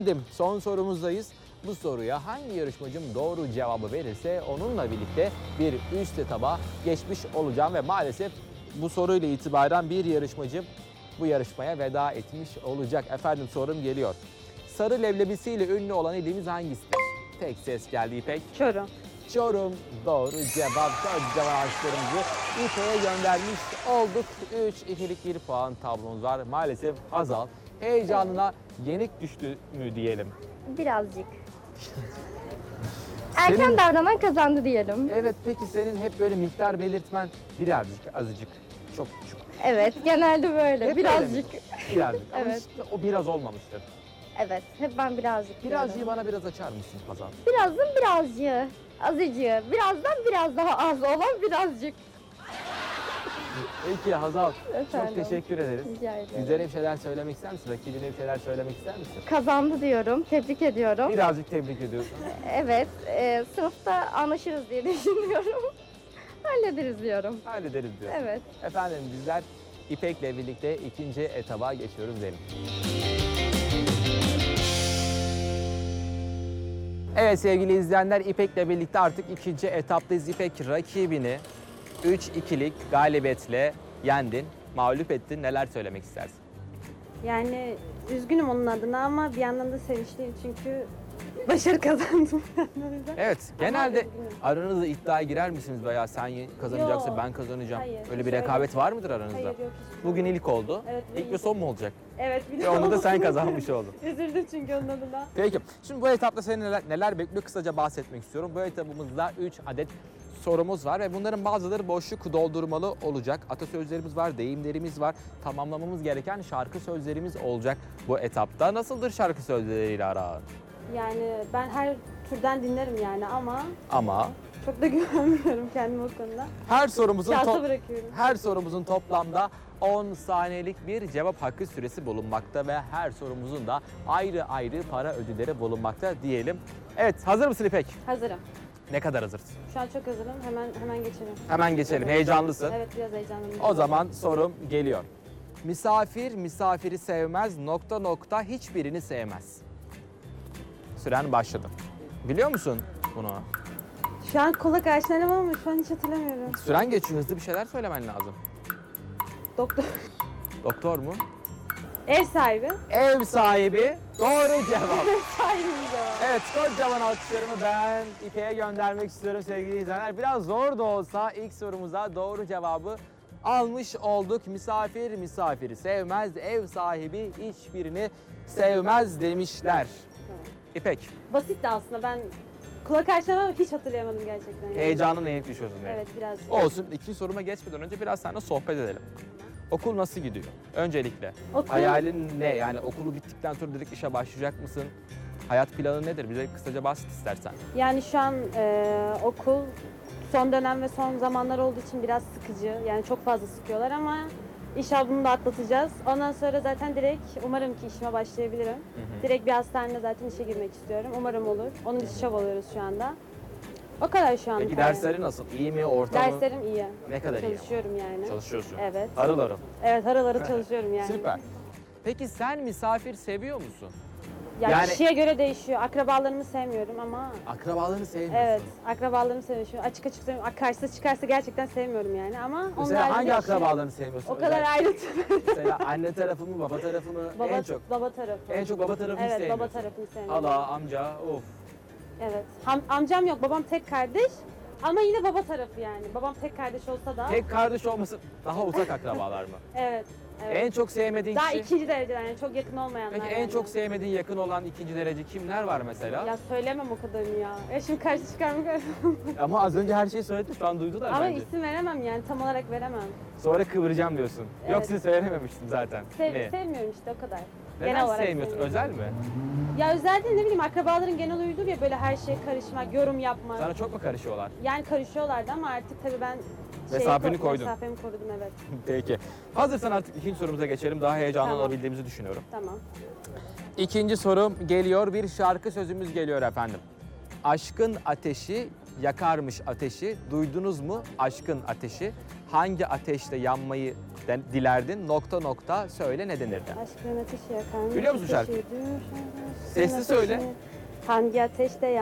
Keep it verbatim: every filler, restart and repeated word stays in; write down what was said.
Son sorumuzdayız. Bu soruya hangi yarışmacım doğru cevabı verirse onunla birlikte bir üst etaba geçmiş olacağım ve maalesef bu soruyla itibaren bir yarışmacım bu yarışmaya veda etmiş olacak. Efendim sorum geliyor. Sarı leblebisiyle ünlü olan ilimiz hangisidir? Tek ses geldi İpek. Çorum. Çorum doğru cevap. Kocaman ağaçlarımızı İpek'e göndermiş olduk. üç ikilik bir puan tablomuz var. Maalesef Hazal heyecanına yenik düştü mü diyelim. Birazcık. Senin- Erken davranan kazandı diyelim. Evet, peki senin hep böyle miktar belirtmen birazcık, azıcık, çok küçük. Evet, genelde böyle. Hep birazcık. öyle mi? Birazcık. Ama Evet. işte o biraz olmamıştır. Evet, hep ben birazcık Birazcık diyorum. bana biraz açar mısın Hazal? Birazdan birazcık. Azıcık. Birazdan biraz daha az olan birazcık. Peki Hazal, Efendim? çok teşekkür ederiz. Rica ederim. Güzel bir şeyler söylemek ister misin? Rakibine bir şeyler söylemek ister misin? Kazandı diyorum. Tebrik ediyorum. Birazcık tebrik ediyorsun. Evet, e, sınıfta anlaşırız diye düşünüyorum. Hallederiz diyorum. Hallederiz diyor. Evet. Efendim bizler İpek'le birlikte ikinci etaba geçiyoruz diyelim. Evet sevgili izleyenler, İpek'le birlikte artık ikinci etaptayız. İpek rakibini üç ikilik galibiyetle yendin, mağlup ettin. Neler söylemek istersin? Yani üzgünüm onun adına ama bir yandan da sevinçliyim çünkü başarı kazandım. O yüzden. Evet, genelde üzgünüm. aranızda iddiaya girer misiniz veya sen kazanacaksın Yok. ben kazanacağım. Hayır, Öyle hiç bir öyle rekabet bir şey. var mıdır aranızda? Hayır yok hiç. Bugün ilk oldu. Evet, bu İlk ve ilk. son mu olacak? Evet Ve biliyorum. onu da sen kazanmış oldun. Üzüldüm çünkü onun adına. Peki, şimdi bu etapta seni neler, neler bekliyor kısaca bahsetmek istiyorum. Bu etapımızda üç adet sorumuz var ve bunların bazıları boşluk doldurmalı olacak. Atasözlerimiz var, deyimlerimiz var. Tamamlamamız gereken şarkı sözlerimiz olacak bu etapta. Nasıldır şarkı sözleriyle aran? Yani ben her türden dinlerim yani ama Ama çok da güvenmiyorum kendime o konuda. her sorumuzun Şansa to- bırakıyorum. her sorumuzun toplamda on saniyelik bir cevap hakkı süresi bulunmakta ve her sorumuzun da ayrı ayrı para ödülleri bulunmakta diyelim. Evet, hazır mısın İpek? Hazırım. Ne kadar hazırsın? Şu an çok hazırım. Hemen hemen geçelim. Hemen geçelim. Evet. Heyecanlısın. Evet biraz heyecanlıyım. O zaman sorum geliyor. Misafir misafiri sevmez, nokta nokta hiçbirini sevmez. Süren başladı. Biliyor musun bunu? Şu an kulak aşinalım ama şu an hiç hatırlamıyorum. Süren geçiyor, hızlı bir şeyler söylemen lazım. Doktor. Doktor mu? Ev sahibi. Ev sahibi. Doğru cevap. Ev sahibi cevap. Evet, kocaman alkışlarımı ben İpek'e göndermek istiyorum sevgili izleyenler. Biraz zor da olsa ilk sorumuza doğru cevabı almış olduk. Misafir misafiri sevmez, ev sahibi hiçbirini sevmez demişler. İpek, Basitti aslında ben kulak aşinalım ama hiç hatırlayamadım gerçekten. yani. heyecanın neyip düşüyorsun? yani. Evet biraz. Olsun, ikinci soruma geçmeden önce biraz seninle sohbet edelim. Okul nasıl gidiyor? Öncelikle. Okul- Hayalin ne? Yani okulu bittikten sonra direkt işe başlayacak mısın? Hayat planı nedir? Bize kısaca bahset istersen. Yani şu an e, okul son dönem ve son zamanlar olduğu için biraz sıkıcı. Yani çok fazla sıkıyorlar ama inşallah bunu da atlatacağız. Ondan sonra zaten direkt umarım ki işime başlayabilirim. Direkt bir hastanede zaten işe girmek istiyorum. Umarım olur. Onun için çabalıyoruz şu anda. O kadar şu anda. Peki dersleri nasıl? İyi mi? Orta mı? Derslerim iyi. Ne kadar iyi? Çalışıyorum yani. Çalışıyorsun. Evet. Harıl harıl. Evet harıl harıl çalışıyorum yani. Süper. Peki sen misafir seviyor musun? Yani, Yani- kişiye göre değişiyor. Akrabalarımı sevmiyorum ama Akrabalarını sevmiyorsun. evet akrabalarımı seviyorum. Şu açık açık söylüyorum. Karşısına çıkarsa gerçekten sevmiyorum yani ama Mesela onlar hangi akrabalarını sevmiyorsun? O kadar Özel- ayrıntı. Mesela anne tarafı mı, baba tarafı mı? Baba, en çok. baba tarafı. En çok baba tarafını Evet sevmiyorsun. baba tarafını sevmiyorum. Hala, amca, of. Evet. Ham- amcam yok. Babam tek kardeş. Ama yine baba tarafı yani. Babam tek kardeş olsa da. Tek kardeş olması daha uzak akrabalar mı? Evet. Evet. En çok sevmediğin Daha kişi? ikinci dereceden yani çok yakın olmayanlar. Peki en yani. çok sevmediğin, yakın olan ikinci derece kimler var mesela? Ya söylemem o kadarını ya. Ya şimdi karşı çıkarmak Ama az önce her şeyi söyledin, şu an duydular Ama bence. isim veremem yani tam olarak veremem. Sonra kıvıracağım diyorsun. Evet. Yoksa söylememiştim zaten. Sev- Ne? sevmiyorum işte o kadar. Neden Genel olarak sevmiyorsun? sevmiyorum. Özel mi? Ya özel değil ne bileyim akrabaların genel huyudur ya böyle her şeye karışmak, yorum yapmak. Sana çok mu karışıyorlar? Yani karışıyorlardı ama artık tabii ben şeyi Mesafeni ko- koydun. Mesafemi korudum evet. Peki. Hazırsan artık ikinci sorumuza geçelim. Daha heyecanlı Tamam. olabildiğimizi düşünüyorum. Tamam. İkinci sorum geliyor. Bir şarkı sözümüz geliyor efendim. Aşkın ateşi yakarmış ateşi? Duydunuz mu aşkın ateşi? Hangi ateşte yanmayı den- dilerdin? Nokta nokta söyle ne denirdi? Aşkın ateşi yakar. Biliyor musun şarkıyı? Ateşi, Sesli söyle. ateşi. Hangi ateşte